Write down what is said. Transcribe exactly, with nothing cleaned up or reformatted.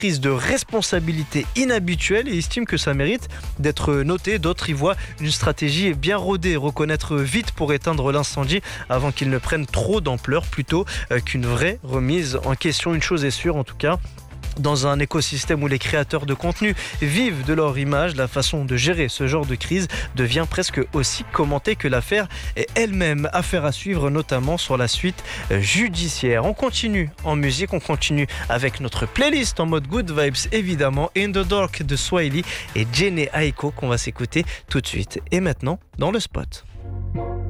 prise de responsabilité inhabituelle et estiment que ça mérite d'être noté. D'autres y voient une stratégie bien rodée, reconnaître vite pour éteindre l'incendie avant qu'il ne prenne trop d'ampleur plutôt qu'une vraie remise en question. Une chose est sûre en tout cas, dans un écosystème où les créateurs de contenu vivent de leur image, la façon de gérer ce genre de crise devient presque aussi commentée que l'affaire est elle-même. Affaire à suivre, notamment sur la suite judiciaire. On continue en musique, on continue avec notre playlist en mode good vibes, évidemment. In the Dark de Swahili et Jhené Aiko qu'on va s'écouter tout de suite. Et maintenant, dans le spot.